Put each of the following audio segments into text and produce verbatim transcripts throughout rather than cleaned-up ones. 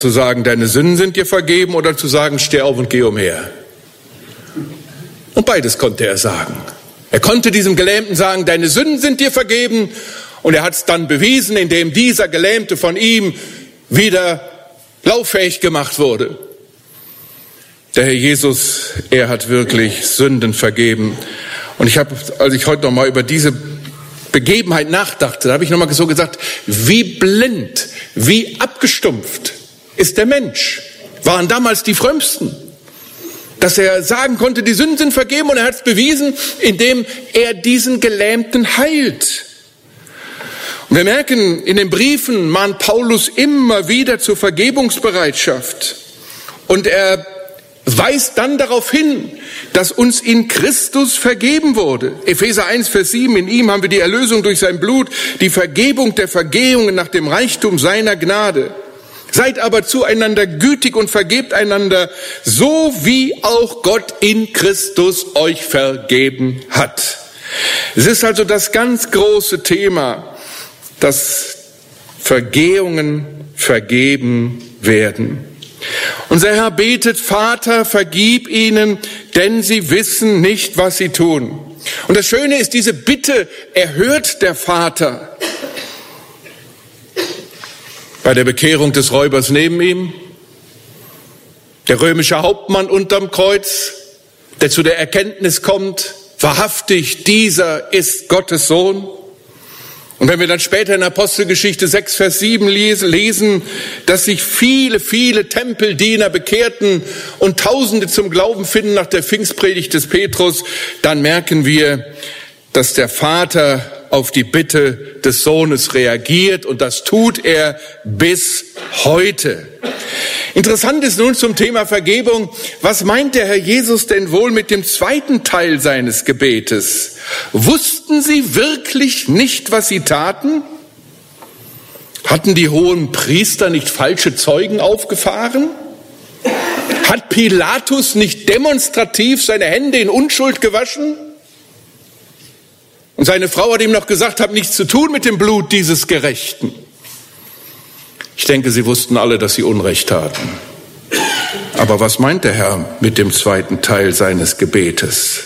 Zu sagen, deine Sünden sind dir vergeben, oder zu sagen, steh auf und geh umher. Und beides konnte er sagen. Er konnte diesem Gelähmten sagen, deine Sünden sind dir vergeben, und er hat es dann bewiesen, indem dieser Gelähmte von ihm wieder lauffähig gemacht wurde. Der Herr Jesus, er hat wirklich Sünden vergeben. Und ich habe, als ich heute noch mal über diese Begebenheit nachdachte, da habe ich noch mal so gesagt, wie blind, wie abgestumpft ist der Mensch. Waren damals die Frömmsten. Dass er sagen konnte, die Sünden sind vergeben, und er hat es bewiesen, indem er diesen Gelähmten heilt. Und wir merken, in den Briefen mahnt Paulus immer wieder zur Vergebungsbereitschaft. Und er weist dann darauf hin, dass uns in Christus vergeben wurde. Epheser eins, Vers sieben, in ihm haben wir die Erlösung durch sein Blut, die Vergebung der Vergehungen nach dem Reichtum seiner Gnade. Seid aber zueinander gütig und vergebt einander, so wie auch Gott in Christus euch vergeben hat. Es ist also das ganz große Thema, dass Vergehungen vergeben werden. Unser Herr betet, Vater, vergib ihnen, denn sie wissen nicht, was sie tun. Und das Schöne ist, diese Bitte erhört der Vater. Bei der Bekehrung des Räubers neben ihm, der römische Hauptmann unterm Kreuz, der zu der Erkenntnis kommt, wahrhaftig, dieser ist Gottes Sohn. Und wenn wir dann später in Apostelgeschichte sechs, Vers sieben lesen, dass sich viele, viele Tempeldiener bekehrten und Tausende zum Glauben finden nach der Pfingstpredigt des Petrus, dann merken wir, dass der Vater auf die Bitte des Sohnes reagiert, und das tut er bis heute. Interessant ist nun zum Thema Vergebung, was meint der Herr Jesus denn wohl mit dem zweiten Teil seines Gebetes? Wussten sie wirklich nicht, was sie taten? Hatten die hohen Priester nicht falsche Zeugen aufgefahren? Hat Pilatus nicht demonstrativ seine Hände in Unschuld gewaschen? Und seine Frau hat ihm noch gesagt, hab nichts zu tun mit dem Blut dieses Gerechten. Ich denke, sie wussten alle, dass sie Unrecht taten. Aber was meint der Herr mit dem zweiten Teil seines Gebetes?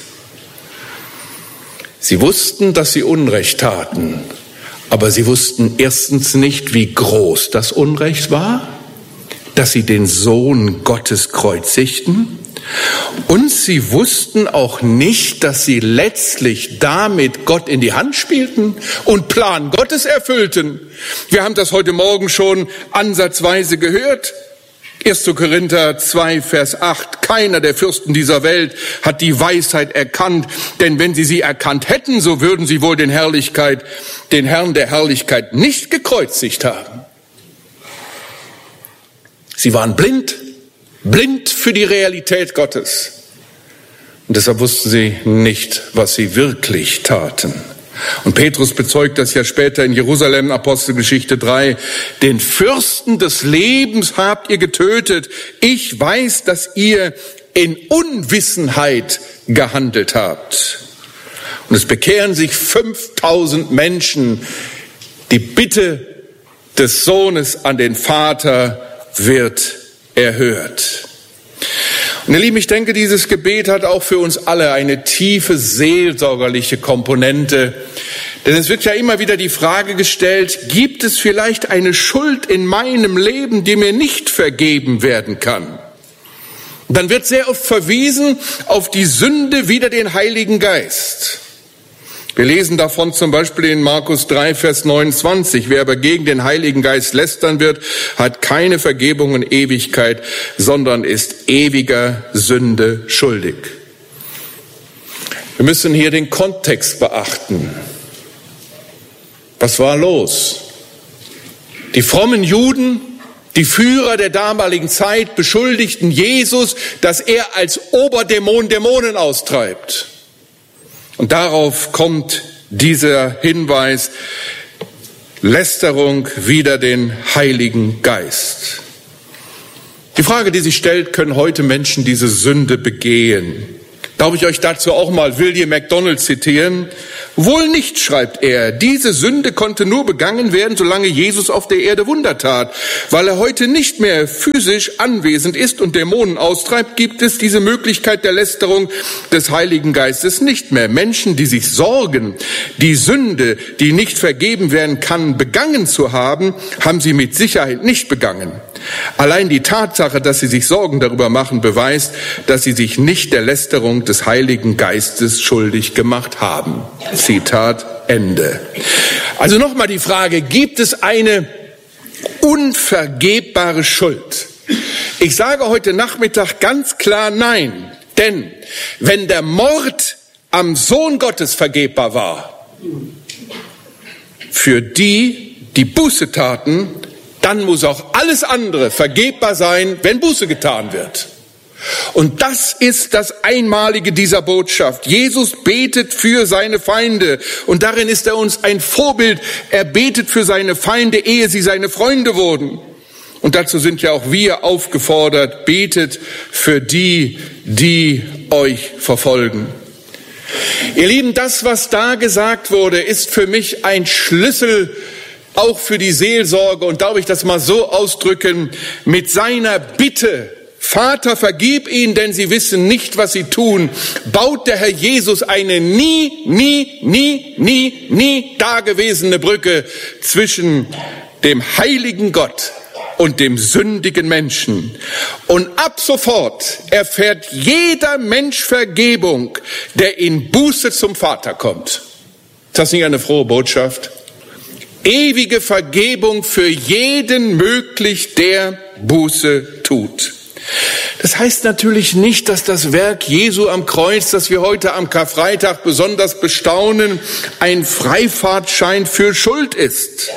Sie wussten, dass sie Unrecht taten, aber sie wussten erstens nicht, wie groß das Unrecht war, dass sie den Sohn Gottes kreuzigten. Und sie wussten auch nicht, dass sie letztlich damit Gott in die Hand spielten und Plan Gottes erfüllten. Wir haben das heute Morgen schon ansatzweise gehört. erster Korinther zwei, Vers acht. Keiner der Fürsten dieser Welt hat die Weisheit erkannt, denn wenn sie sie erkannt hätten, so würden sie wohl den Herrlichkeit, den Herrn der Herrlichkeit nicht gekreuzigt haben. Sie waren blind. Blind für die Realität Gottes. Und deshalb wussten sie nicht, was sie wirklich taten. Und Petrus bezeugt das ja später in Jerusalem, Apostelgeschichte drei. Den Fürsten des Lebens habt ihr getötet. Ich weiß, dass ihr in Unwissenheit gehandelt habt. Und es bekehren sich fünftausend Menschen. Die Bitte des Sohnes an den Vater wird erhört. Und ihr Lieben, ich denke, dieses Gebet hat auch für uns alle eine tiefe seelsorgerliche Komponente. Denn es wird ja immer wieder die Frage gestellt, gibt es vielleicht eine Schuld in meinem Leben, die mir nicht vergeben werden kann? Und dann wird sehr oft verwiesen auf die Sünde wider den Heiligen Geist. Wir lesen davon zum Beispiel in Markus drei, Vers neunundzwanzig. Wer aber gegen den Heiligen Geist lästern wird, hat keine Vergebung in Ewigkeit, sondern ist ewiger Sünde schuldig. Wir müssen hier den Kontext beachten. Was war los? Die frommen Juden, die Führer der damaligen Zeit, beschuldigten Jesus, dass er als Oberdämon Dämonen austreibt. Und darauf kommt dieser Hinweis, Lästerung wider den Heiligen Geist. Die Frage, die sich stellt, können heute Menschen diese Sünde begehen? Darf ich euch dazu auch mal William MacDonald zitieren? Wohl nicht, schreibt er, diese Sünde konnte nur begangen werden, solange Jesus auf der Erde Wunder tat. Weil er heute nicht mehr physisch anwesend ist und Dämonen austreibt, gibt es diese Möglichkeit der Lästerung des Heiligen Geistes nicht mehr. Menschen, die sich sorgen, die Sünde, die nicht vergeben werden kann, begangen zu haben, haben sie mit Sicherheit nicht begangen. Allein die Tatsache, dass sie sich Sorgen darüber machen, beweist, dass sie sich nicht der Lästerung des Heiligen Geistes schuldig gemacht haben. Zitat Ende. Also nochmal die Frage, gibt es eine unvergebbare Schuld? Ich sage heute Nachmittag ganz klar nein. Denn wenn der Mord am Sohn Gottes vergebbar war, für die, die Buße taten, dann muss auch alles andere vergebbar sein, wenn Buße getan wird. Und das ist das Einmalige dieser Botschaft. Jesus betet für seine Feinde und darin ist er uns ein Vorbild. Er betet für seine Feinde, ehe sie seine Freunde wurden. Und dazu sind ja auch wir aufgefordert, betet für die, die euch verfolgen. Ihr Lieben, das, was da gesagt wurde, ist für mich ein Schlüssel auch für die Seelsorge, und darf ich das mal so ausdrücken, mit seiner Bitte, Vater, vergib ihnen, denn sie wissen nicht, was sie tun, baut der Herr Jesus eine nie, nie, nie, nie, nie dagewesene Brücke zwischen dem heiligen Gott und dem sündigen Menschen. Und ab sofort erfährt jeder Mensch Vergebung, der in Buße zum Vater kommt. Ist das nicht eine frohe Botschaft? Ewige Vergebung für jeden möglich, der Buße tut. Das heißt natürlich nicht, dass das Werk Jesu am Kreuz, das wir heute am Karfreitag besonders bestaunen, ein Freifahrtschein für Schuld ist.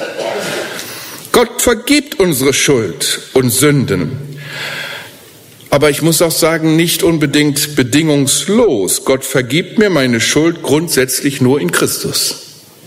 Gott vergibt unsere Schuld und Sünden. Aber ich muss auch sagen, nicht unbedingt bedingungslos. Gott vergibt mir meine Schuld grundsätzlich nur in Christus.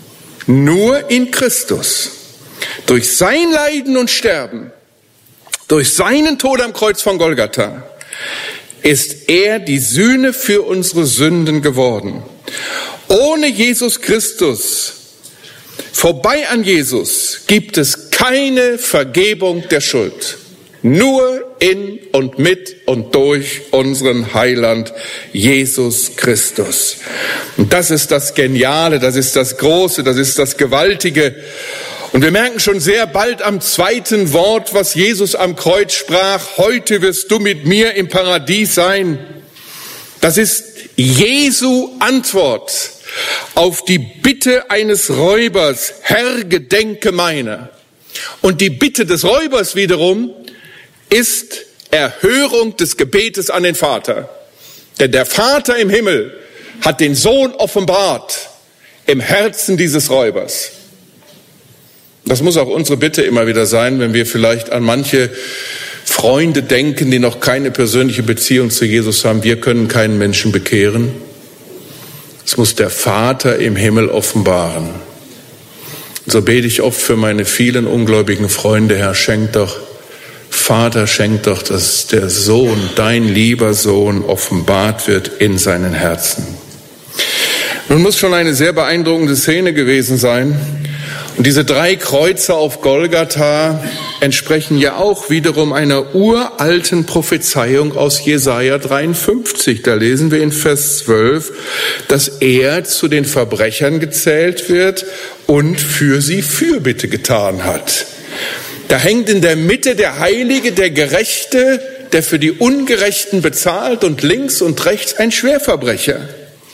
Nur in Christus. Durch sein Leiden und Sterben, durch seinen Tod am Kreuz von Golgatha, ist er die Sühne für unsere Sünden geworden. Ohne Jesus Christus, vorbei an Jesus, gibt es keine Vergebung der Schuld. Nur in und mit und durch unseren Heiland Jesus Christus. Und das ist das Geniale, das ist das Große, das ist das Gewaltige. Und wir merken schon sehr bald am zweiten Wort, was Jesus am Kreuz sprach: Heute wirst du mit mir im Paradies sein. Das ist Jesu Antwort auf die Bitte eines Räubers: Herr, gedenke meiner. Und die Bitte des Räubers wiederum ist Erhörung des Gebetes an den Vater. Denn der Vater im Himmel hat den Sohn offenbart im Herzen dieses Räubers. Das muss auch unsere Bitte immer wieder sein, wenn wir vielleicht an manche Freunde denken, die noch keine persönliche Beziehung zu Jesus haben. Wir können keinen Menschen bekehren. Es muss der Vater im Himmel offenbaren. So bete ich oft für meine vielen ungläubigen Freunde: Herr, schenk doch, Vater, schenk doch, dass der Sohn, dein lieber Sohn, offenbart wird in seinen Herzen. Nun muss schon eine sehr beeindruckende Szene gewesen sein. Und diese drei Kreuze auf Golgatha entsprechen ja auch wiederum einer uralten Prophezeiung aus Jesaja dreiundfünfzig. Da lesen wir in Vers zwölf, dass er zu den Verbrechern gezählt wird und für sie Fürbitte getan hat. Da hängt in der Mitte der Heilige, der Gerechte, der für die Ungerechten bezahlt, und links und rechts ein Schwerverbrecher.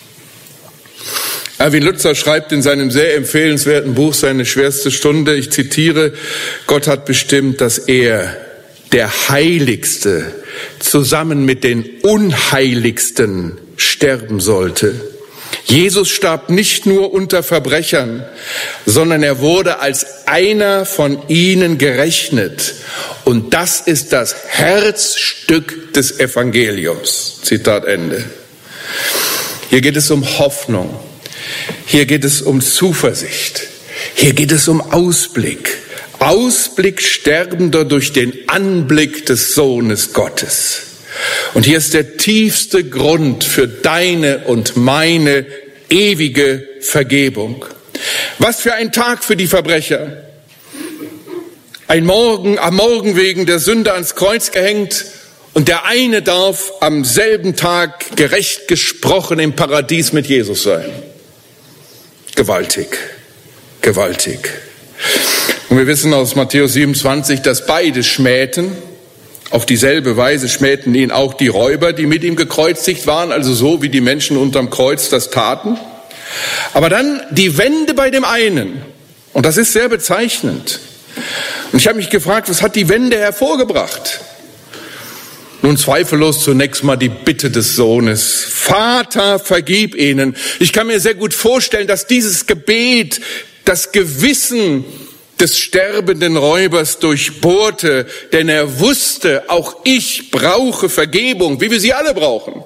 Erwin Lutzer schreibt in seinem sehr empfehlenswerten Buch Seine schwerste Stunde, ich zitiere: Gott hat bestimmt, dass er, der Heiligste, zusammen mit den Unheiligsten sterben sollte. Jesus starb nicht nur unter Verbrechern, sondern er wurde als einer von ihnen gerechnet. Und das ist das Herzstück des Evangeliums. Zitat Ende. Hier geht es um Hoffnung. Hier geht es um Zuversicht. Hier geht es um Ausblick. Ausblick Sterbender durch den Anblick des Sohnes Gottes. Und hier ist der tiefste Grund für deine und meine ewige Vergebung. Was für ein Tag für die Verbrecher. Ein Morgen, am Morgen wegen der Sünde ans Kreuz gehängt und der eine darf am selben Tag gerecht gesprochen im Paradies mit Jesus sein. Gewaltig, gewaltig. Und wir wissen aus Matthäus siebenundzwanzig, dass beide schmähten. Auf dieselbe Weise schmähten ihn auch die Räuber, die mit ihm gekreuzigt waren, also so wie die Menschen unterm Kreuz das taten. Aber dann die Wende bei dem einen. Und das ist sehr bezeichnend. Und ich habe mich gefragt, was hat die Wende hervorgebracht? Nun zweifellos zunächst mal die Bitte des Sohnes. Vater, vergib ihnen. Ich kann mir sehr gut vorstellen, dass dieses Gebet das Gewissen des sterbenden Räubers durchbohrte, denn er wusste, auch ich brauche Vergebung, wie wir sie alle brauchen.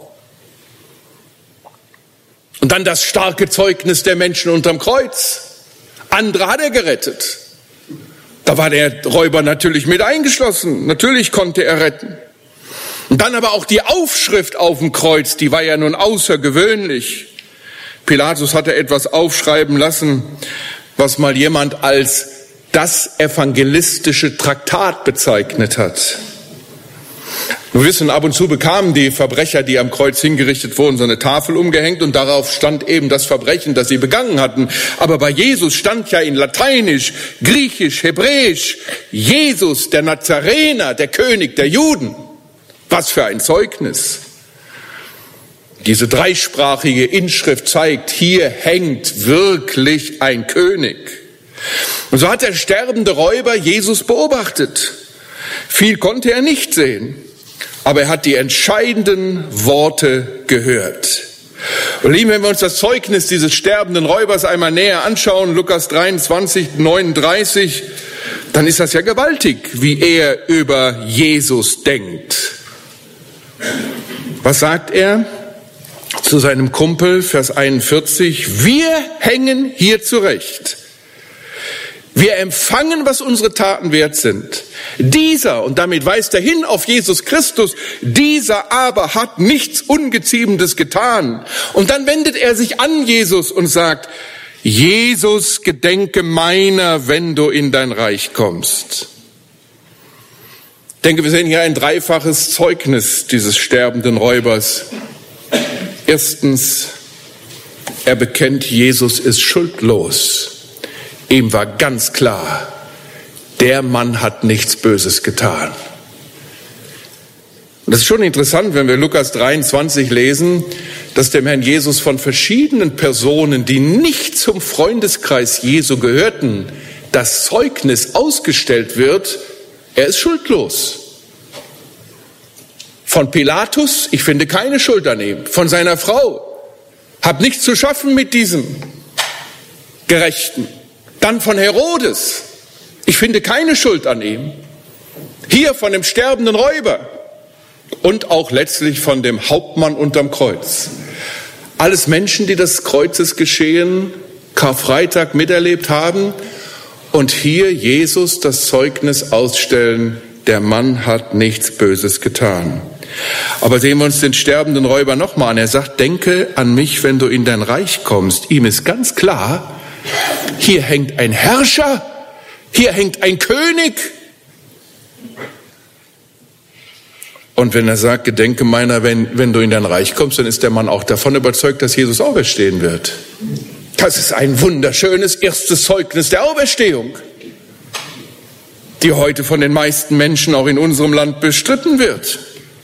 Und dann das starke Zeugnis der Menschen unterm Kreuz. Andere hat er gerettet. Da war der Räuber natürlich mit eingeschlossen. Natürlich konnte er retten. Und dann aber auch die Aufschrift auf dem Kreuz, die war ja nun außergewöhnlich. Pilatus hatte etwas aufschreiben lassen, was mal jemand als das evangelistische Traktat bezeichnet hat. Wir wissen, ab und zu bekamen die Verbrecher, die am Kreuz hingerichtet wurden, so eine Tafel umgehängt und darauf stand eben das Verbrechen, das sie begangen hatten. Aber bei Jesus stand ja in Lateinisch, Griechisch, Hebräisch, Jesus, der Nazarener, der König der Juden. Was für ein Zeugnis. Diese dreisprachige Inschrift zeigt, hier hängt wirklich ein König. Und so hat der sterbende Räuber Jesus beobachtet. Viel konnte er nicht sehen, aber er hat die entscheidenden Worte gehört. Und lieben, wenn wir uns das Zeugnis dieses sterbenden Räubers einmal näher anschauen, Lukas dreiundzwanzig, neununddreißig, dann ist das ja gewaltig, wie er über Jesus denkt. Was sagt er zu seinem Kumpel, Vers einundvierzig? Wir hängen hier zurecht. Wir empfangen, was unsere Taten wert sind. Dieser, und damit weist er hin auf Jesus Christus, dieser aber hat nichts Ungeziemendes getan. Und dann wendet er sich an Jesus und sagt, Jesus, gedenke meiner, wenn du in dein Reich kommst. Ich denke, wir sehen hier ein dreifaches Zeugnis dieses sterbenden Räubers. Erstens, er bekennt, Jesus ist schuldlos. Ihm war ganz klar, der Mann hat nichts Böses getan. Und das ist schon interessant, wenn wir Lukas dreiundzwanzig lesen, dass dem Herrn Jesus von verschiedenen Personen, die nicht zum Freundeskreis Jesu gehörten, das Zeugnis ausgestellt wird, er ist schuldlos. Von Pilatus, ich finde keine Schuld an ihm. Von seiner Frau, hab nichts zu schaffen mit diesem Gerechten. Dann von Herodes, ich finde keine Schuld an ihm. Hier von dem sterbenden Räuber und auch letztlich von dem Hauptmann unterm Kreuz. Alles Menschen, die das Kreuzesgeschehen Karfreitag miterlebt haben und hier Jesus das Zeugnis ausstellen, der Mann hat nichts Böses getan. Aber sehen wir uns den sterbenden Räuber nochmal an. Er sagt, denke an mich, wenn du in dein Reich kommst. Ihm ist ganz klar, hier hängt ein Herrscher, hier hängt ein König. Und wenn er sagt, gedenke meiner, wenn, wenn du in dein Reich kommst, dann ist der Mann auch davon überzeugt, dass Jesus auferstehen wird. Das ist ein wunderschönes erstes Zeugnis der Auferstehung, die heute von den meisten Menschen auch in unserem Land bestritten wird.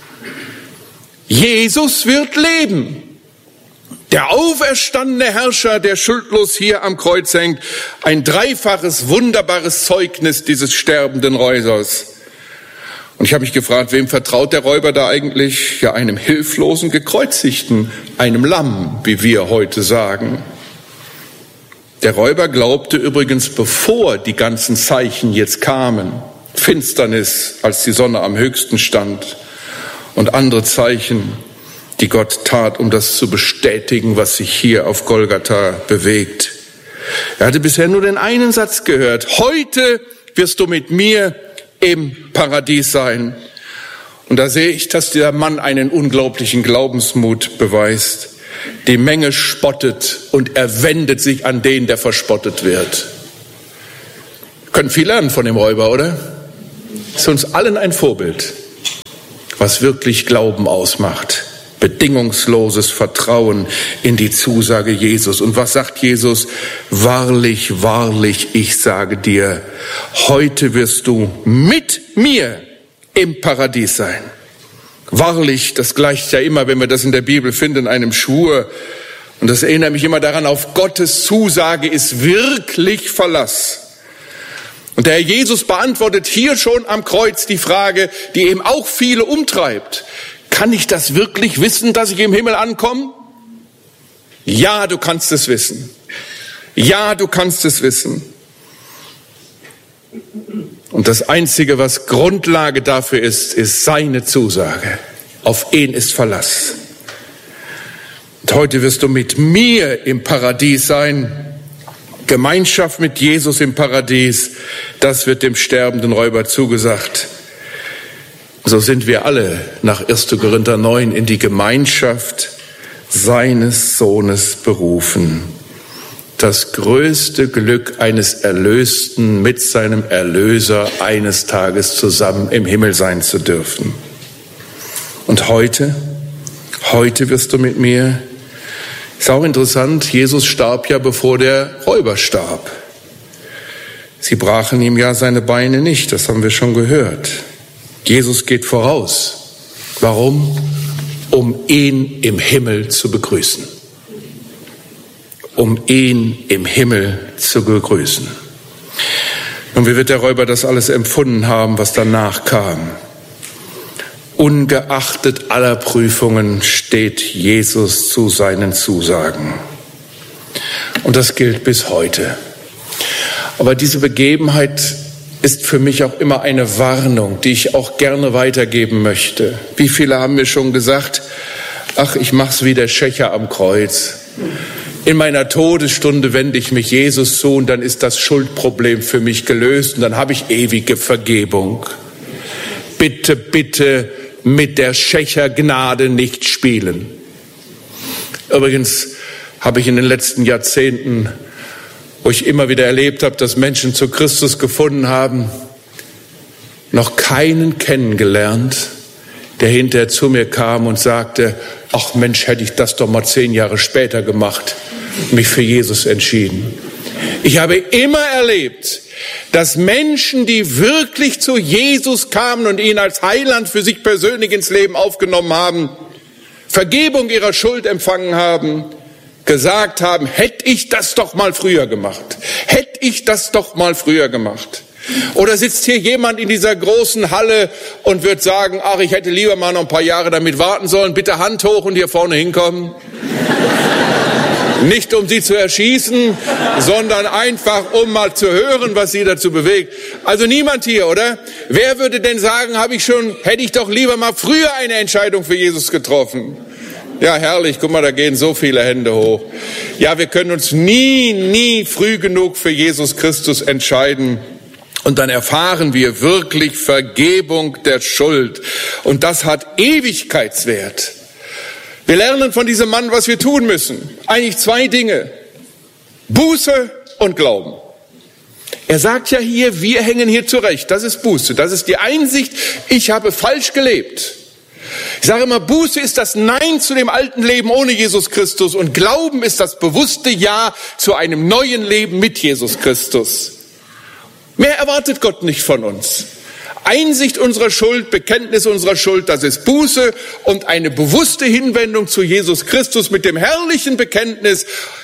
Jesus wird leben. Der auferstandene Herrscher, der schuldlos hier am Kreuz hängt, ein dreifaches, wunderbares Zeugnis dieses sterbenden Räubers. Und ich habe mich gefragt, wem vertraut der Räuber da eigentlich? Ja, einem hilflosen Gekreuzigten, einem Lamm, wie wir heute sagen. Der Räuber glaubte übrigens, bevor die ganzen Zeichen jetzt kamen, Finsternis, als die Sonne am höchsten stand und andere Zeichen, die Gott tat, um das zu bestätigen, was sich hier auf Golgatha bewegt. Er hatte bisher nur den einen Satz gehört: Heute wirst du mit mir im Paradies sein. Und da sehe ich, dass der Mann einen unglaublichen Glaubensmut beweist. Die Menge spottet und er wendet sich an den, der verspottet wird. Können viel lernen von dem Räuber, oder? Ist uns allen ein Vorbild, was wirklich Glauben ausmacht. Bedingungsloses Vertrauen in die Zusage Jesus. Und was sagt Jesus? Wahrlich, wahrlich, ich sage dir, heute wirst du mit mir im Paradies sein. Wahrlich, das gleicht ja immer, wenn wir das in der Bibel finden, einem Schwur. Und das erinnert mich immer daran, auf Gottes Zusage ist wirklich Verlass. Und der Herr Jesus beantwortet hier schon am Kreuz die Frage, die eben auch viele umtreibt. Kann ich das wirklich wissen, dass ich im Himmel ankomme? Ja, du kannst es wissen. Ja, du kannst es wissen. Und das Einzige, was Grundlage dafür ist, ist seine Zusage. Auf ihn ist Verlass. Und heute wirst du mit mir im Paradies sein. Gemeinschaft mit Jesus im Paradies, das wird dem sterbenden Räuber zugesagt. So sind wir alle nach erster Korinther neun in die Gemeinschaft seines Sohnes berufen. Das größte Glück eines Erlösten, mit seinem Erlöser eines Tages zusammen im Himmel sein zu dürfen. Und heute, heute wirst du mit mir. Ist auch interessant, Jesus starb ja, bevor der Räuber starb. Sie brachen ihm ja seine Beine nicht, das haben wir schon gehört. Jesus geht voraus. Warum? Um ihn im Himmel zu begrüßen. Um ihn im Himmel zu begrüßen. Und wie wird der Räuber das alles empfunden haben, was danach kam? Ungeachtet aller Prüfungen steht Jesus zu seinen Zusagen. Und das gilt bis heute. Aber diese Begebenheit ist für mich auch immer eine Warnung, die ich auch gerne weitergeben möchte. Wie viele haben mir schon gesagt, ach, ich mach's wie der Schächer am Kreuz. In meiner Todesstunde wende ich mich Jesus zu und dann ist das Schuldproblem für mich gelöst und dann habe ich ewige Vergebung. Bitte, bitte mit der Schächergnade nicht spielen. Übrigens habe ich in den letzten Jahrzehnten, wo ich immer wieder erlebt habe, dass Menschen zu Christus gefunden haben, noch keinen kennengelernt, der hinterher zu mir kam und sagte, ach Mensch, hätte ich das doch mal zehn Jahre später gemacht, mich für Jesus entschieden. Ich habe immer erlebt, dass Menschen, die wirklich zu Jesus kamen und ihn als Heiland für sich persönlich ins Leben aufgenommen haben, Vergebung ihrer Schuld empfangen haben, gesagt haben, hätte ich das doch mal früher gemacht. Hätte ich das doch mal früher gemacht. Oder sitzt hier jemand in dieser großen Halle und wird sagen, ach, ich hätte lieber mal noch ein paar Jahre damit warten sollen. Bitte Hand hoch und hier vorne hinkommen. Nicht um sie zu erschießen, sondern einfach um mal zu hören, was sie dazu bewegt. Also niemand hier, oder? Wer würde denn sagen, habe ich schon, hätte ich doch lieber mal früher eine Entscheidung für Jesus getroffen? Ja, herrlich, guck mal, da gehen so viele Hände hoch. Ja, wir können uns nie, nie früh genug für Jesus Christus entscheiden. Und dann erfahren wir wirklich Vergebung der Schuld. Und das hat Ewigkeitswert. Wir lernen von diesem Mann, was wir tun müssen. Eigentlich zwei Dinge. Buße und Glauben. Er sagt ja hier, wir hängen hier zurecht. Das ist Buße. Das ist die Einsicht, ich habe falsch gelebt. Ich sage immer, Buße ist das Nein zu dem alten Leben ohne Jesus Christus und Glauben ist das bewusste Ja zu einem neuen Leben mit Jesus Christus. Mehr erwartet Gott nicht von uns. Einsicht unserer Schuld, Bekenntnis unserer Schuld, das ist Buße und eine bewusste Hinwendung zu Jesus Christus mit dem herrlichen Bekenntnis,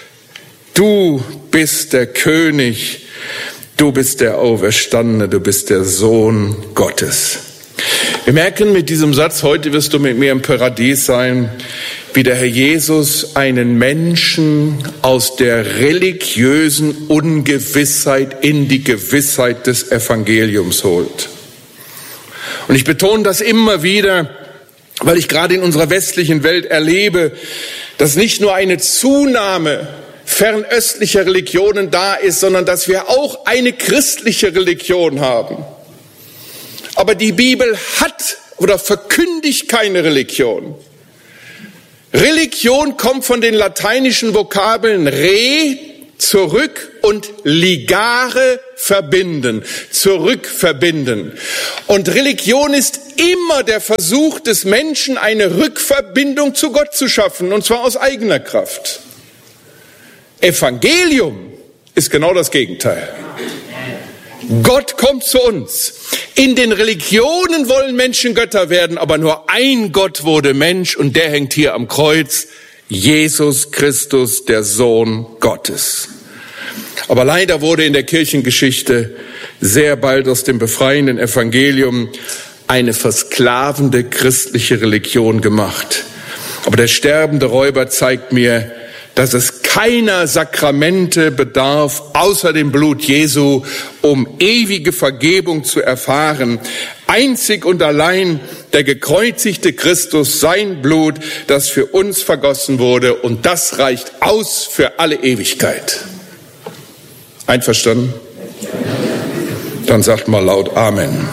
du bist der König, du bist der Auferstandene, du bist der Sohn Gottes. Wir merken mit diesem Satz, heute wirst du mit mir im Paradies sein, wie der Herr Jesus einen Menschen aus der religiösen Ungewissheit in die Gewissheit des Evangeliums holt. Und ich betone das immer wieder, weil ich gerade in unserer westlichen Welt erlebe, dass nicht nur eine Zunahme fernöstlicher Religionen da ist, sondern dass wir auch eine christliche Religion haben. Aber die Bibel hat oder verkündigt keine Religion. Religion kommt von den lateinischen Vokabeln re, zurück, und ligare, verbinden, zurückverbinden. Und Religion ist immer der Versuch des Menschen, eine Rückverbindung zu Gott zu schaffen, und zwar aus eigener Kraft. Evangelium ist genau das Gegenteil. Gott kommt zu uns. In den Religionen wollen Menschen Götter werden, aber nur ein Gott wurde Mensch, und der hängt hier am Kreuz: Jesus Christus, der Sohn Gottes. Aber leider wurde in der Kirchengeschichte sehr bald aus dem befreienden Evangelium eine versklavende christliche Religion gemacht. Aber der sterbende Räuber zeigt mir, dass es keiner Sakramente bedarf, außer dem Blut Jesu, um ewige Vergebung zu erfahren. Einzig und allein der gekreuzigte Christus, sein Blut, das für uns vergossen wurde, und das reicht aus für alle Ewigkeit. Einverstanden? Dann sagt mal laut Amen.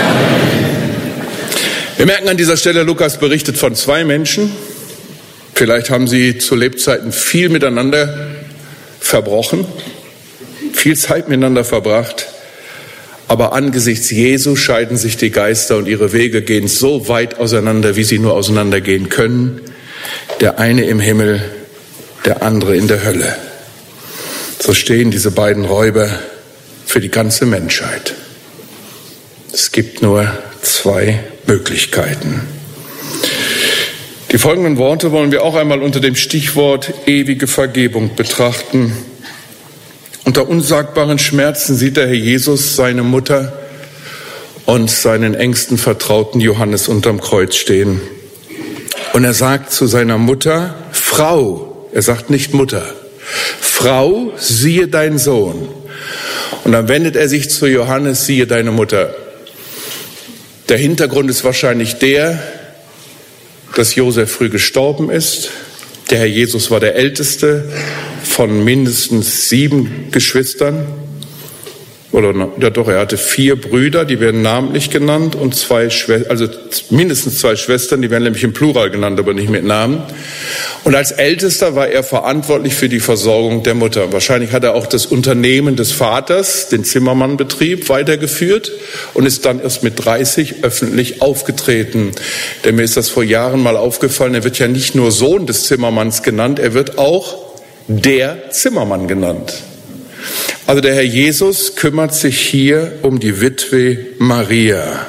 Wir merken an dieser Stelle, Lukas berichtet von zwei Menschen. Vielleicht haben sie zu Lebzeiten viel miteinander verbrochen, viel Zeit miteinander verbracht. Aber angesichts Jesu scheiden sich die Geister, und ihre Wege gehen so weit auseinander, wie sie nur auseinandergehen können. Der eine im Himmel, der andere in der Hölle. So stehen diese beiden Räuber für die ganze Menschheit. Es gibt nur zwei Möglichkeiten. Die folgenden Worte wollen wir auch einmal unter dem Stichwort ewige Vergebung betrachten. Unter unsagbaren Schmerzen sieht der Herr Jesus seine Mutter und seinen engsten Vertrauten Johannes unterm Kreuz stehen. Und er sagt zu seiner Mutter: Frau, er sagt nicht Mutter, Frau, siehe dein Sohn. Und dann wendet er sich zu Johannes: Siehe deine Mutter. Der Hintergrund ist wahrscheinlich der, dass Josef früh gestorben ist. Der Herr Jesus war der älteste von mindestens sieben Geschwistern. Oder ja doch, er hatte vier Brüder, die werden namentlich genannt, und zwei Schwestern, also mindestens zwei Schwestern, die werden nämlich im Plural genannt, aber nicht mit Namen. Und als Ältester war er verantwortlich für die Versorgung der Mutter. Wahrscheinlich hat er auch das Unternehmen des Vaters, den Zimmermannbetrieb, weitergeführt und ist dann erst mit dreißig öffentlich aufgetreten. Denn mir ist das vor Jahren mal aufgefallen, er wird ja nicht nur Sohn des Zimmermanns genannt, er wird auch der Zimmermann genannt. Also der Herr Jesus kümmert sich hier um die Witwe Maria.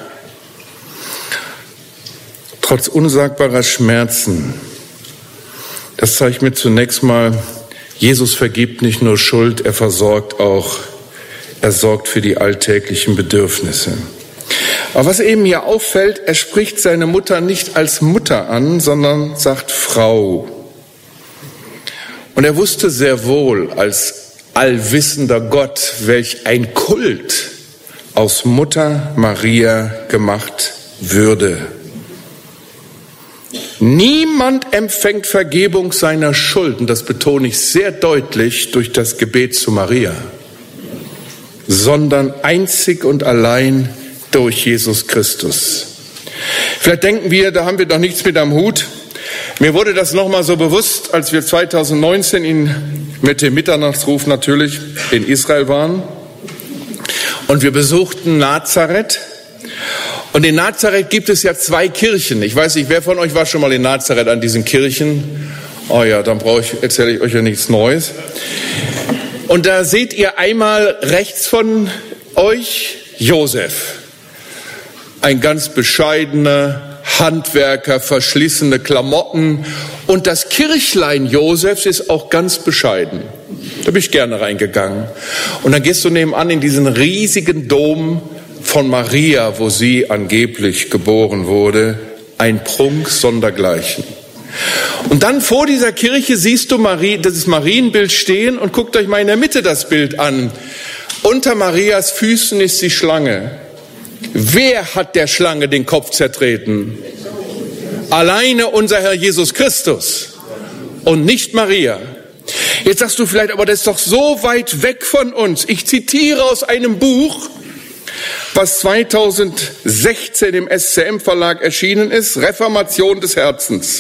Trotz unsagbarer Schmerzen, das zeigt mir zunächst mal, Jesus vergibt nicht nur Schuld, er versorgt auch, er sorgt für die alltäglichen Bedürfnisse. Aber was eben hier auffällt, er spricht seine Mutter nicht als Mutter an, sondern sagt Frau. Und er wusste sehr wohl als allwissender Gott, welch ein Kult aus Mutter Maria gemacht würde. Niemand empfängt Vergebung seiner Schulden, das betone ich sehr deutlich, durch das Gebet zu Maria, sondern einzig und allein durch Jesus Christus. Vielleicht denken wir, da haben wir doch nichts mit am Hut. Mir wurde das nochmal so bewusst, als wir zweitausendneunzehn in, mit dem Mitternachtsruf natürlich in Israel waren. Und wir besuchten Nazareth. Und in Nazareth gibt es ja zwei Kirchen. Ich weiß nicht, wer von euch war schon mal in Nazareth an diesen Kirchen? Oh ja, dann brauche ich, erzähle ich euch ja nichts Neues. Und da seht ihr einmal rechts von euch Josef. Ein ganz bescheidener Handwerker, verschlissene Klamotten. Und das Kirchlein Josefs ist auch ganz bescheiden. Da bin ich gerne reingegangen. Und dann gehst du nebenan in diesen riesigen Dom von Maria, wo sie angeblich geboren wurde. Ein Prunk sondergleichen. Und dann vor dieser Kirche siehst du Marie, das Marienbild stehen, und guckt euch mal in der Mitte das Bild an. Unter Marias Füßen ist die Schlange. Wer hat der Schlange den Kopf zertreten? Alleine unser Herr Jesus Christus und nicht Maria. Jetzt sagst du vielleicht, aber das ist doch so weit weg von uns. Ich zitiere aus einem Buch, was zweitausendsechzehn im S C M Verlag erschienen ist, Reformation des Herzens.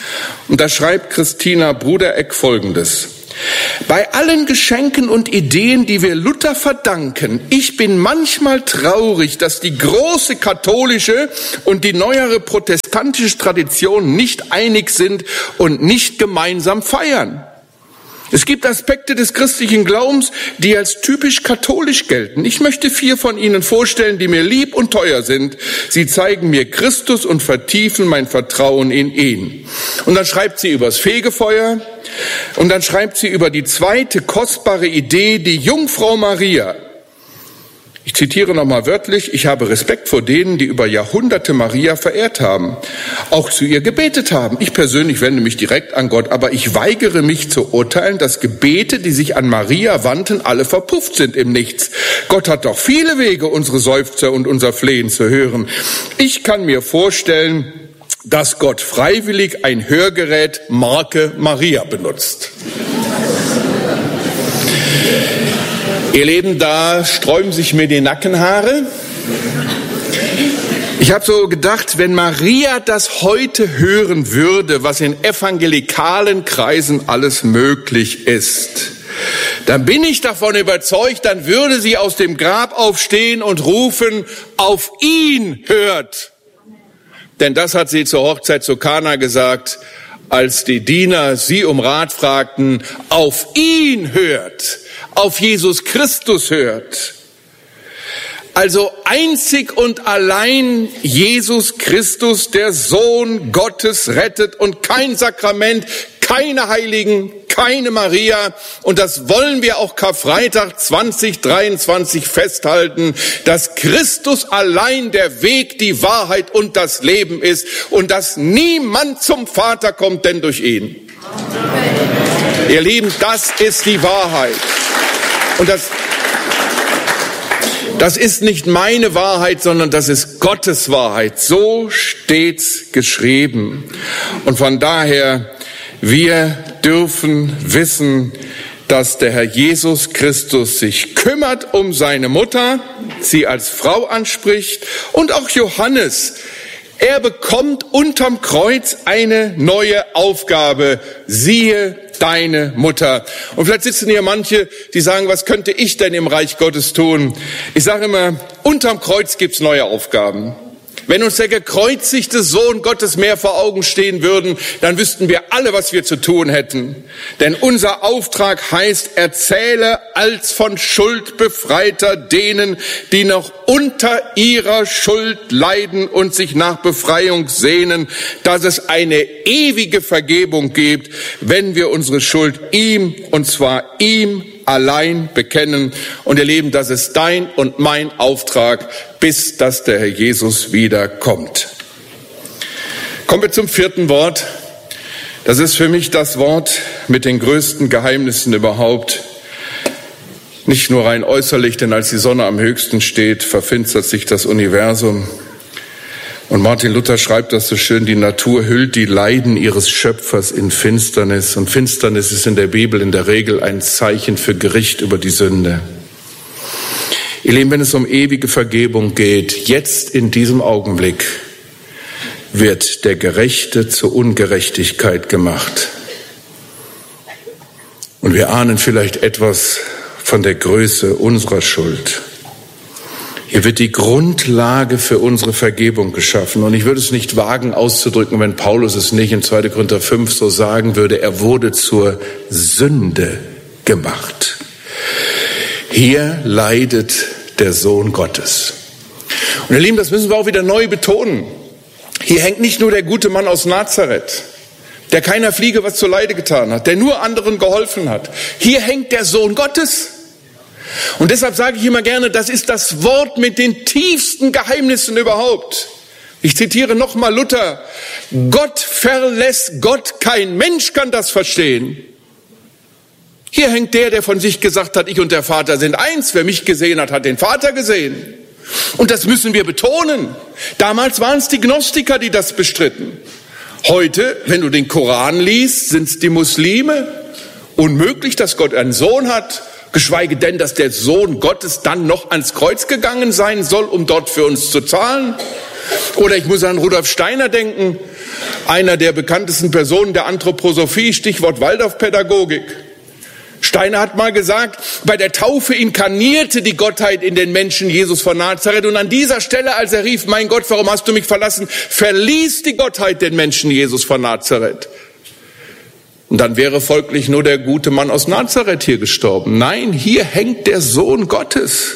Und da schreibt Christina Brudereck Folgendes: Bei allen Geschenken und Ideen, die wir Luther verdanken, ich bin manchmal traurig, dass die große katholische und die neuere protestantische Tradition nicht einig sind und nicht gemeinsam feiern. Es gibt Aspekte des christlichen Glaubens, die als typisch katholisch gelten. Ich möchte vier von ihnen vorstellen, die mir lieb und teuer sind. Sie zeigen mir Christus und vertiefen mein Vertrauen in ihn. Und dann schreibt sie über das Fegefeuer und dann schreibt sie über die zweite kostbare Idee, die Jungfrau Maria. Ich zitiere nochmal wörtlich: Ich habe Respekt vor denen, die über Jahrhunderte Maria verehrt haben, auch zu ihr gebetet haben. Ich persönlich wende mich direkt an Gott, aber ich weigere mich zu urteilen, dass Gebete, die sich an Maria wandten, alle verpufft sind im Nichts. Gott hat doch viele Wege, unsere Seufzer und unser Flehen zu hören. Ich kann mir vorstellen, dass Gott freiwillig ein Hörgerät Marke Maria benutzt. Ihr Lieben, da sträuben sich mir die Nackenhaare. Ich habe so gedacht, wenn Maria das heute hören würde, was in evangelikalen Kreisen alles möglich ist, dann bin ich davon überzeugt, dann würde sie aus dem Grab aufstehen und rufen: Auf ihn hört! Denn das hat sie zur Hochzeit zu Kana gesagt, als die Diener sie um Rat fragten: Auf ihn hört! Auf Jesus Christus hört. Also einzig und allein Jesus Christus, der Sohn Gottes, rettet, und kein Sakrament, keine Heiligen, keine Maria. Und das wollen wir auch Karfreitag zwanzig dreiundzwanzig festhalten, dass Christus allein der Weg, die Wahrheit und das Leben ist und dass niemand zum Vater kommt, denn durch ihn. Amen. Ihr Lieben, das ist die Wahrheit. Und das, das ist nicht meine Wahrheit, sondern das ist Gottes Wahrheit. So steht's geschrieben. Und von daher, wir dürfen wissen, dass der Herr Jesus Christus sich kümmert um seine Mutter, sie als Frau anspricht, und auch Johannes. Er bekommt unterm Kreuz eine neue Aufgabe. Siehe deine Mutter. Und vielleicht sitzen hier manche, die sagen: Was könnte ich denn im Reich Gottes tun? Ich sage immer, unterm Kreuz gibt's neue Aufgaben. Wenn uns der gekreuzigte Sohn Gottes mehr vor Augen stehen würden, dann wüssten wir alle, was wir zu tun hätten. Denn unser Auftrag heißt: Erzähle als von Schuld Befreiter denen, die noch unter ihrer Schuld leiden und sich nach Befreiung sehnen, dass es eine ewige Vergebung gibt, wenn wir unsere Schuld ihm, und zwar ihm allein, bekennen und erleben. Das ist dein und mein Auftrag, bis dass der Herr Jesus wiederkommt. Kommen wir zum vierten Wort. Das ist für mich das Wort mit den größten Geheimnissen überhaupt. Nicht nur rein äußerlich, denn als die Sonne am höchsten steht, verfinstert sich das Universum. Und Martin Luther schreibt das so schön: Die Natur hüllt die Leiden ihres Schöpfers in Finsternis. Und Finsternis ist in der Bibel in der Regel ein Zeichen für Gericht über die Sünde. Ihr Lieben, wenn es um ewige Vergebung geht, jetzt in diesem Augenblick wird der Gerechte zur Ungerechtigkeit gemacht. Und wir ahnen vielleicht etwas von der Größe unserer Schuld. Hier wird die Grundlage für unsere Vergebung geschaffen. Und ich würde es nicht wagen auszudrücken, wenn Paulus es nicht in zweiter Korinther fünf so sagen würde: Er wurde zur Sünde gemacht. Hier leidet der Sohn Gottes. Und ihr Lieben, das müssen wir auch wieder neu betonen. Hier hängt nicht nur der gute Mann aus Nazareth, der keiner Fliege was zuleide getan hat, der nur anderen geholfen hat. Hier hängt der Sohn Gottes. Und deshalb sage ich immer gerne, das ist das Wort mit den tiefsten Geheimnissen überhaupt. Ich zitiere nochmal Luther: Gott verlässt Gott, kein Mensch kann das verstehen. Hier hängt der, der von sich gesagt hat: Ich und der Vater sind eins. Wer mich gesehen hat, hat den Vater gesehen. Und das müssen wir betonen. Damals waren es die Gnostiker, die das bestritten. Heute, wenn du den Koran liest, sind es die Muslime. Unmöglich, dass Gott einen Sohn hat. Geschweige denn, dass der Sohn Gottes dann noch ans Kreuz gegangen sein soll, um dort für uns zu zahlen. Oder ich muss an Rudolf Steiner denken, einer der bekanntesten Personen der Anthroposophie, Stichwort Waldorfpädagogik. Steiner hat mal gesagt, bei der Taufe inkarnierte die Gottheit in den Menschen Jesus von Nazareth. Und an dieser Stelle, als er rief, mein Gott, warum hast du mich verlassen, verließ die Gottheit den Menschen Jesus von Nazareth. Und dann wäre folglich nur der gute Mann aus Nazareth hier gestorben. Nein, hier hängt der Sohn Gottes.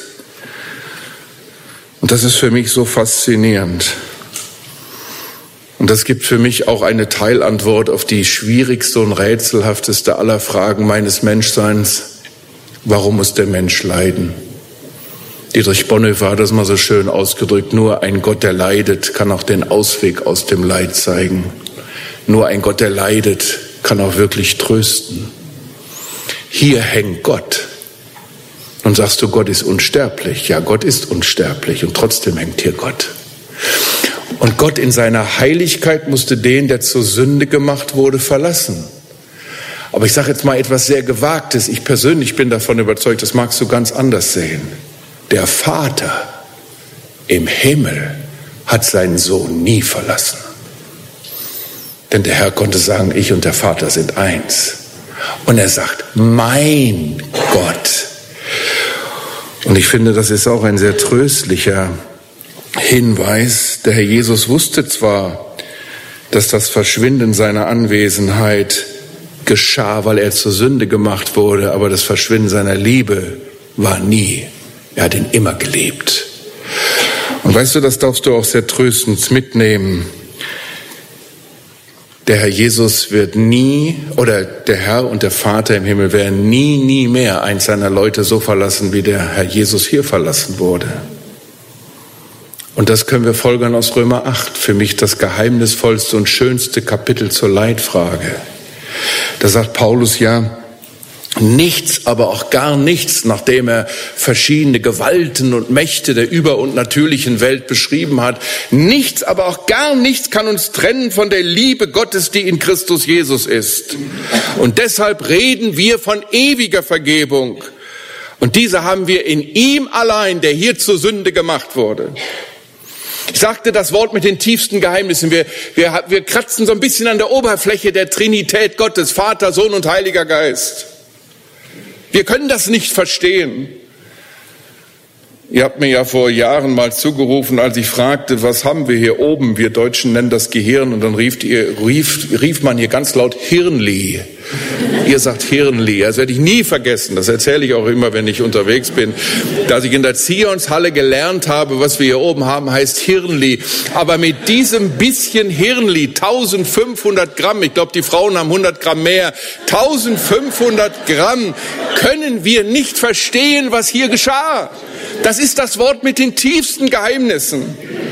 Und das ist für mich so faszinierend. Und das gibt für mich auch eine Teilantwort auf die schwierigste und rätselhafteste aller Fragen meines Menschseins. Warum muss der Mensch leiden? Dietrich Bonhoeffer hat das mal so schön ausgedrückt. Nur ein Gott, der leidet, kann auch den Ausweg aus dem Leid zeigen. Nur ein Gott, der leidet, kann auch wirklich trösten. Hier hängt Gott. Und sagst du, Gott ist unsterblich. Ja, Gott ist unsterblich und trotzdem hängt hier Gott. Und Gott in seiner Heiligkeit musste den, der zur Sünde gemacht wurde, verlassen. Aber ich sage jetzt mal etwas sehr Gewagtes. Ich persönlich bin davon überzeugt, das magst du ganz anders sehen. Der Vater im Himmel hat seinen Sohn nie verlassen. Denn der Herr konnte sagen, ich und der Vater sind eins. Und er sagt, mein Gott. Und ich finde, das ist auch ein sehr tröstlicher Hinweis. Der Herr Jesus wusste zwar, dass das Verschwinden seiner Anwesenheit geschah, weil er zur Sünde gemacht wurde, aber das Verschwinden seiner Liebe war nie. Er hat ihn immer geliebt. Und weißt du, das darfst du auch sehr tröstend mitnehmen. Der Herr Jesus wird nie, oder der Herr und der Vater im Himmel werden nie, nie mehr eins seiner Leute so verlassen, wie der Herr Jesus hier verlassen wurde. Und das können wir folgern aus Römer acht, für mich das geheimnisvollste und schönste Kapitel zur Leitfrage. Da sagt Paulus ja, nichts, aber auch gar nichts, nachdem er verschiedene Gewalten und Mächte der über- und natürlichen Welt beschrieben hat. Nichts, aber auch gar nichts kann uns trennen von der Liebe Gottes, die in Christus Jesus ist. Und deshalb reden wir von ewiger Vergebung. Und diese haben wir in ihm allein, der hier zur Sünde gemacht wurde. Ich sagte das Wort mit den tiefsten Geheimnissen. Wir, wir, wir kratzen so ein bisschen an der Oberfläche der Trinität Gottes, Vater, Sohn und Heiliger Geist. Wir können das nicht verstehen. Ihr habt mir ja vor Jahren mal zugerufen, als ich fragte, was haben wir hier oben? Wir Deutschen nennen das Gehirn. Und dann rief, ihr, rief, rief man hier ganz laut Hirnli. Ihr sagt Hirnli. Das werde ich nie vergessen. Das erzähle ich auch immer, wenn ich unterwegs bin. Dass ich in der Zionshalle gelernt habe, was wir hier oben haben, heißt Hirnli. Aber mit diesem bisschen Hirnli, eintausendfünfhundert Gramm, ich glaube, die Frauen haben hundert Gramm mehr, eintausendfünfhundert Gramm, können wir nicht verstehen, was hier geschah. Das ist das Wort mit den tiefsten Geheimnissen.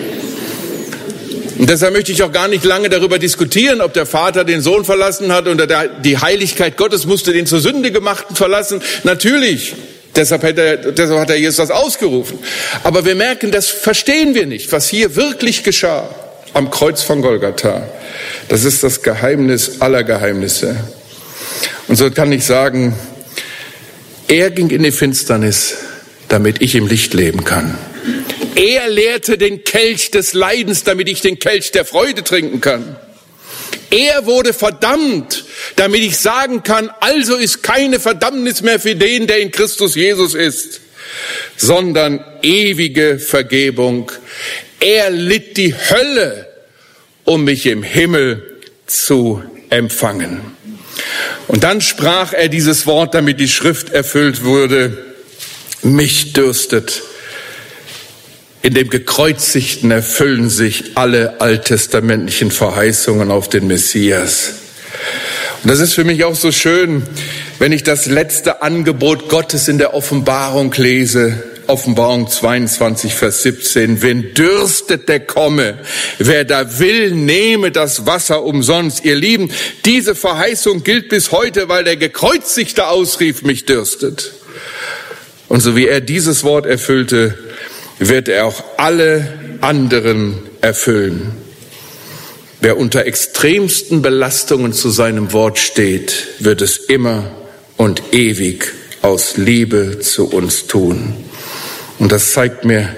Und deshalb möchte ich auch gar nicht lange darüber diskutieren, ob der Vater den Sohn verlassen hat oder der, die Heiligkeit Gottes musste den zur Sünde gemachten verlassen. Natürlich, deshalb hat, er, deshalb hat er Jesus das ausgerufen. Aber wir merken, das verstehen wir nicht, was hier wirklich geschah am Kreuz von Golgatha. Das ist das Geheimnis aller Geheimnisse. Und so kann ich sagen, er ging in die Finsternis, damit ich im Licht leben kann. Er leerte den Kelch des Leidens, damit ich den Kelch der Freude trinken kann. Er wurde verdammt, damit ich sagen kann, also ist keine Verdammnis mehr für den, der in Christus Jesus ist, sondern ewige Vergebung. Er litt die Hölle, um mich im Himmel zu empfangen. Und dann sprach er dieses Wort, damit die Schrift erfüllt wurde: Mich dürstet. In dem Gekreuzigten erfüllen sich alle alttestamentlichen Verheißungen auf den Messias. Und das ist für mich auch so schön, wenn ich das letzte Angebot Gottes in der Offenbarung lese. Offenbarung zweiundzwanzig, Vers siebzehn. Wen dürstet, der komme. Wer da will, nehme das Wasser umsonst. Ihr Lieben, diese Verheißung gilt bis heute, weil der Gekreuzigte ausrief, mich dürstet. Und so wie er dieses Wort erfüllte, wird er auch alle anderen erfüllen. Wer unter extremsten Belastungen zu seinem Wort steht, wird es immer und ewig aus Liebe zu uns tun. Und das zeigt mir,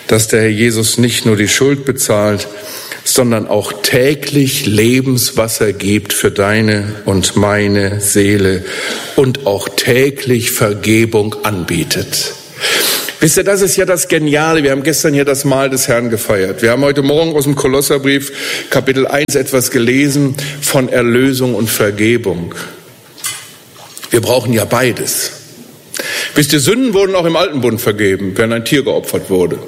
dass der Herr Jesus nicht nur die Schuld bezahlt, sondern auch täglich Lebenswasser gibt für deine und meine Seele und auch täglich Vergebung anbietet. Wisst ihr, das ist ja das Geniale. Wir haben gestern hier das Mahl des Herrn gefeiert. Wir haben heute Morgen aus dem Kolosserbrief Kapitel eins etwas gelesen von Erlösung und Vergebung. Wir brauchen ja beides. Wisst ihr, Sünden wurden auch im Alten Bund vergeben, wenn ein Tier geopfert wurde.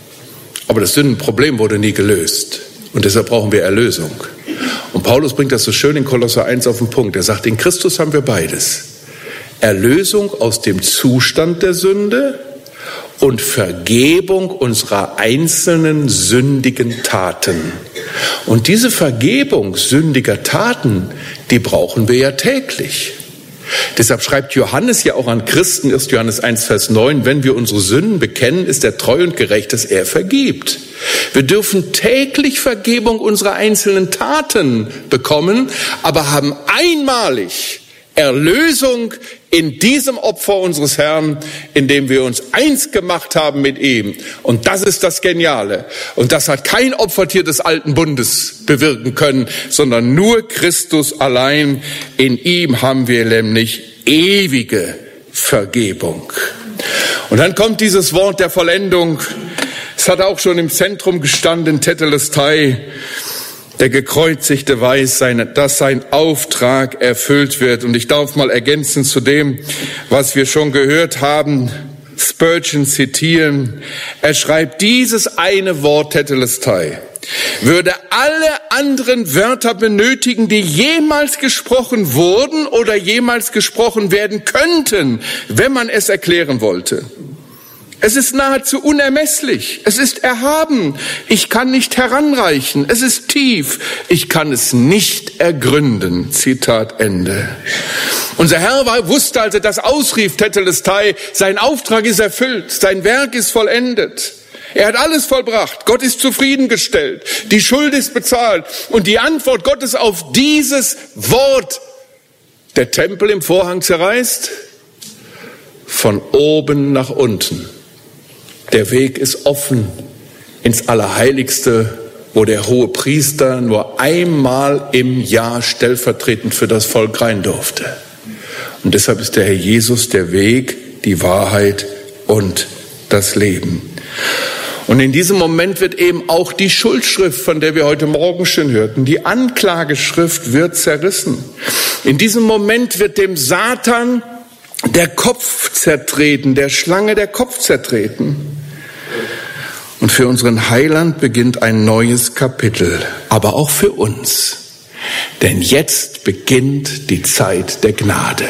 Aber das Sündenproblem wurde nie gelöst. Und deshalb brauchen wir Erlösung. Und Paulus bringt das so schön in Kolosser eins auf den Punkt. Er sagt, in Christus haben wir beides. Erlösung aus dem Zustand der Sünde und Vergebung unserer einzelnen sündigen Taten. Und diese Vergebung sündiger Taten, die brauchen wir ja täglich. Deshalb schreibt Johannes ja auch an Christen, erster Johannes eins, Vers neun, wenn wir unsere Sünden bekennen, ist er treu und gerecht, dass er vergibt. Wir dürfen täglich Vergebung unserer einzelnen Taten bekommen, aber haben einmalig Erlösung in diesem Opfer unseres Herrn, in dem wir uns eins gemacht haben mit ihm. Und das ist das Geniale. Und das hat kein Opfertier des alten Bundes bewirken können, sondern nur Christus allein. In ihm haben wir nämlich ewige Vergebung. Und dann kommt dieses Wort der Vollendung. Es hat auch schon im Zentrum gestanden, Tetelestai. Der Gekreuzigte weiß, dass sein Auftrag erfüllt wird. Und ich darf mal ergänzen zu dem, was wir schon gehört haben, Spurgeon zitieren. Er schreibt, dieses eine Wort Tetelestai würde alle anderen Wörter benötigen, die jemals gesprochen wurden oder jemals gesprochen werden könnten, wenn man es erklären wollte. Es ist nahezu unermesslich. Es ist erhaben. Ich kann nicht heranreichen. Es ist tief. Ich kann es nicht ergründen. Zitat Ende. Unser Herr war, wusste, als er das ausrief, Tetelestai, sein Auftrag ist erfüllt. Sein Werk ist vollendet. Er hat alles vollbracht. Gott ist zufriedengestellt. Die Schuld ist bezahlt. Und die Antwort Gottes auf dieses Wort, der Tempel im Vorhang zerreißt, von oben nach unten. Der Weg ist offen ins Allerheiligste, wo der hohe Priester nur einmal im Jahr stellvertretend für das Volk rein durfte. Und deshalb ist der Herr Jesus der Weg, die Wahrheit und das Leben. Und in diesem Moment wird eben auch die Schuldschrift, von der wir heute Morgen schon hörten, die Anklageschrift wird zerrissen. In diesem Moment wird dem Satan der Kopf zertreten, der Schlange der Kopf zertreten. Und für unseren Heiland beginnt ein neues Kapitel, aber auch für uns. Denn jetzt beginnt die Zeit der Gnade.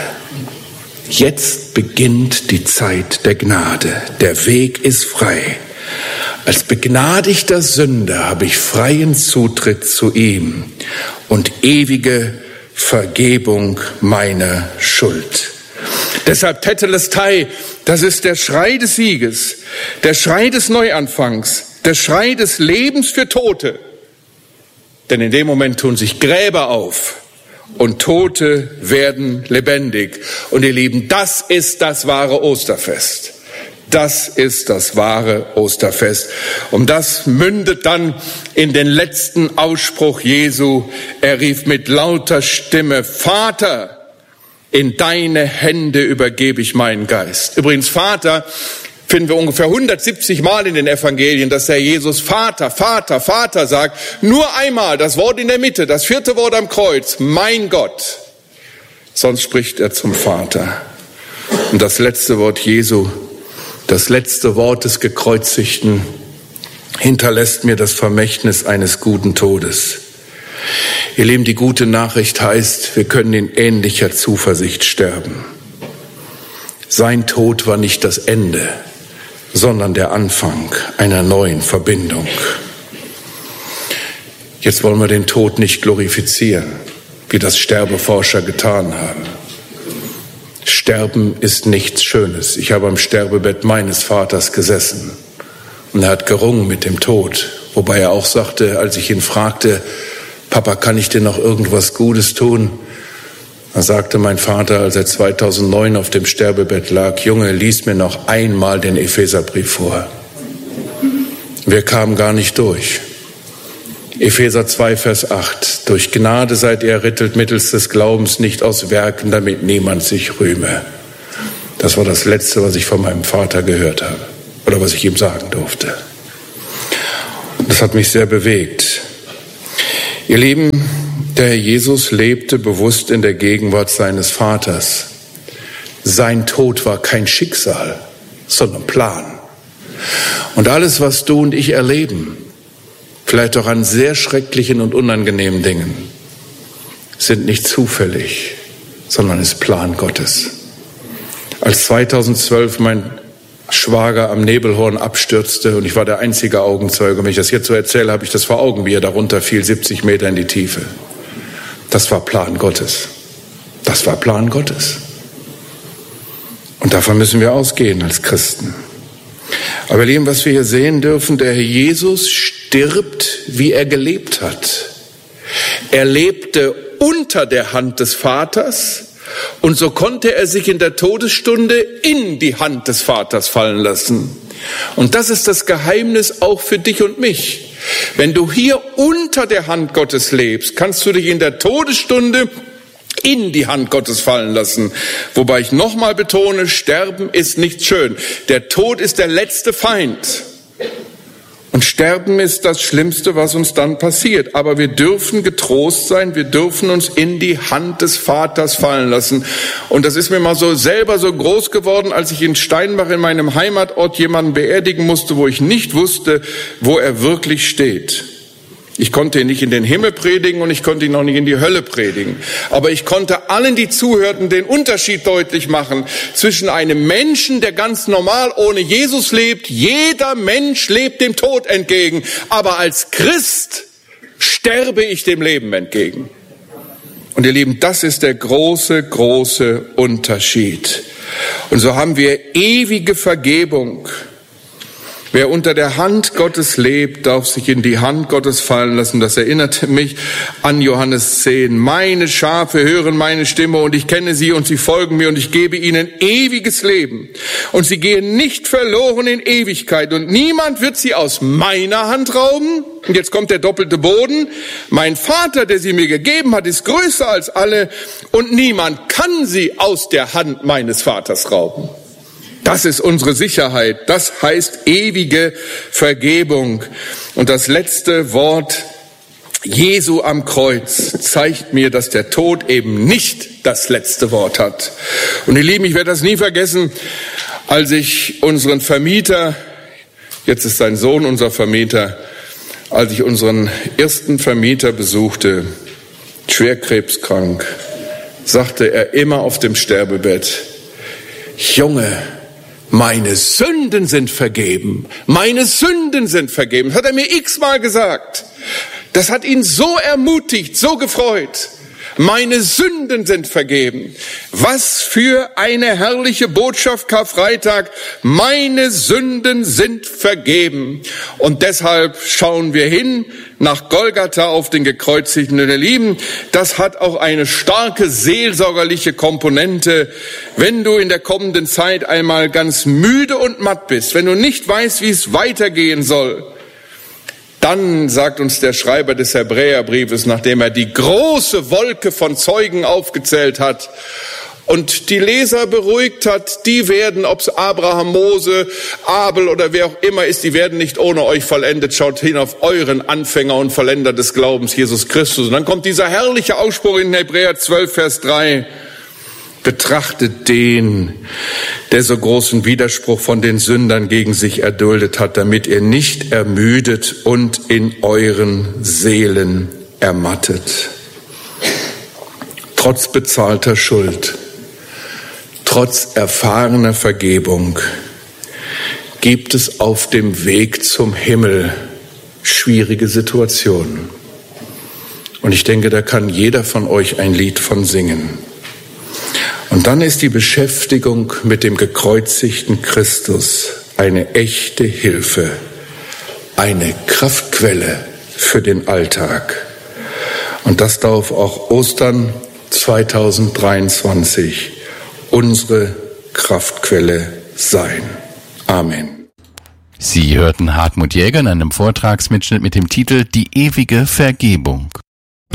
Jetzt beginnt die Zeit der Gnade. Der Weg ist frei. Als begnadigter Sünder habe ich freien Zutritt zu ihm und ewige Vergebung meiner Schuld. Deshalb Tetelestai, das ist der Schrei des Sieges, der Schrei des Neuanfangs, der Schrei des Lebens für Tote. Denn in dem Moment tun sich Gräber auf und Tote werden lebendig. Und ihr Lieben, das ist das wahre Osterfest. Das ist das wahre Osterfest. Und das mündet dann in den letzten Ausspruch Jesu. Er rief mit lauter Stimme, Vater, in deine Hände übergebe ich meinen Geist. Übrigens, Vater finden wir ungefähr hundertsiebzig Mal in den Evangelien, dass der Jesus Vater, Vater, Vater sagt. Nur einmal das Wort in der Mitte, das vierte Wort am Kreuz, mein Gott. Sonst spricht er zum Vater. Und das letzte Wort Jesu, das letzte Wort des Gekreuzigten, hinterlässt mir das Vermächtnis eines guten Todes. Ihr Lieben, die gute Nachricht heißt, wir können in ähnlicher Zuversicht sterben. Sein Tod war nicht das Ende, sondern der Anfang einer neuen Verbindung. Jetzt wollen wir den Tod nicht glorifizieren, wie das Sterbeforscher getan haben. Sterben ist nichts Schönes. Ich habe am Sterbebett meines Vaters gesessen und er hat gerungen mit dem Tod, wobei er auch sagte, als ich ihn fragte, Papa, kann ich dir noch irgendwas Gutes tun? Da sagte mein Vater, als er zweitausendneun auf dem Sterbebett lag, Junge, lies mir noch einmal den Epheserbrief vor. Wir kamen gar nicht durch. Epheser zwei, Vers acht. Durch Gnade seid ihr errettet mittels des Glaubens, nicht aus Werken, damit niemand sich rühme. Das war das Letzte, was ich von meinem Vater gehört habe oder was ich ihm sagen durfte. Das hat mich sehr bewegt. Ihr Lieben, der Herr Jesus lebte bewusst in der Gegenwart seines Vaters. Sein Tod war kein Schicksal, sondern Plan. Und alles, was du und ich erleben, vielleicht auch an sehr schrecklichen und unangenehmen Dingen, sind nicht zufällig, sondern ist Plan Gottes. Als zweitausendzwölf mein Schwager am Nebelhorn abstürzte und ich war der einzige Augenzeuge, wenn ich das jetzt so erzähle, habe ich das vor Augen, wie er darunter fiel, siebzig Meter in die Tiefe. Das war Plan Gottes. Das war Plan Gottes. Und davon müssen wir ausgehen als Christen. Aber Lieben, was wir hier sehen dürfen, der Herr Jesus stirbt, wie er gelebt hat. Er lebte unter der Hand des Vaters und so konnte er sich in der Todesstunde in die Hand des Vaters fallen lassen. Und das ist das Geheimnis auch für dich und mich. Wenn du hier unter der Hand Gottes lebst, kannst du dich in der Todesstunde in die Hand Gottes fallen lassen. Wobei ich nochmal betone, Sterben ist nicht schön. Der Tod ist der letzte Feind. Und Sterben ist das Schlimmste, was uns dann passiert. Aber wir dürfen getrost sein, wir dürfen uns in die Hand des Vaters fallen lassen. Und das ist mir mal so selber so groß geworden, als ich in Steinbach in meinem Heimatort jemanden beerdigen musste, wo ich nicht wusste, wo er wirklich steht. Ich konnte ihn nicht in den Himmel predigen und ich konnte ihn auch nicht in die Hölle predigen. Aber ich konnte allen, die zuhörten, den Unterschied deutlich machen zwischen einem Menschen, der ganz normal ohne Jesus lebt. Jeder Mensch lebt dem Tod entgegen. Aber als Christ sterbe ich dem Leben entgegen. Und ihr Lieben, das ist der große, große Unterschied. Und so haben wir ewige Vergebung. Wer unter der Hand Gottes lebt, darf sich in die Hand Gottes fallen lassen. Das erinnerte mich an Johannes zehn. Meine Schafe hören meine Stimme und ich kenne sie und sie folgen mir und ich gebe ihnen ewiges Leben. Und sie gehen nicht verloren in Ewigkeit und niemand wird sie aus meiner Hand rauben. Und jetzt kommt der doppelte Boden. Mein Vater, der sie mir gegeben hat, ist größer als alle und niemand kann sie aus der Hand meines Vaters rauben. Das ist unsere Sicherheit. Das heißt ewige Vergebung. Und das letzte Wort Jesu am Kreuz zeigt mir, dass der Tod eben nicht das letzte Wort hat. Und ihr Lieben, ich werde das nie vergessen, als ich unseren Vermieter, jetzt ist sein Sohn unser Vermieter, als ich unseren ersten Vermieter besuchte, schwer krebskrank, sagte er immer auf dem Sterbebett: Junge, meine Sünden sind vergeben. Meine Sünden sind vergeben. Das hat er mir x-mal gesagt. Das hat ihn so ermutigt, so gefreut. Meine Sünden sind vergeben. Was für eine herrliche Botschaft Karfreitag. Meine Sünden sind vergeben. Und deshalb schauen wir hin nach Golgatha auf den Gekreuzigten. Und ihr Lieben, das hat auch eine starke seelsorgerliche Komponente. Wenn du in der kommenden Zeit einmal ganz müde und matt bist, wenn du nicht weißt, wie es weitergehen soll, dann sagt uns der Schreiber des Hebräerbriefes, nachdem er die große Wolke von Zeugen aufgezählt hat und die Leser beruhigt hat, die werden, ob es Abraham, Mose, Abel oder wer auch immer ist, die werden nicht ohne euch vollendet. Schaut hin auf euren Anfänger und Vollender des Glaubens, Jesus Christus. Und dann kommt dieser herrliche Ausspruch in Hebräer zwölf, Vers drei. Betrachtet den, der so großen Widerspruch von den Sündern gegen sich erduldet hat, damit ihr nicht ermüdet und in euren Seelen ermattet. Trotz bezahlter Schuld, trotz erfahrener Vergebung gibt es auf dem Weg zum Himmel schwierige Situationen. Und ich denke, da kann jeder von euch ein Lied von singen. Und dann ist die Beschäftigung mit dem gekreuzigten Christus eine echte Hilfe, eine Kraftquelle für den Alltag. Und das darf auch Ostern zweitausenddreiundzwanzig unsere Kraftquelle sein. Amen. Sie hörten Hartmut Jäger in einem Vortragsmitschnitt mit dem Titel Die ewige Vergebung.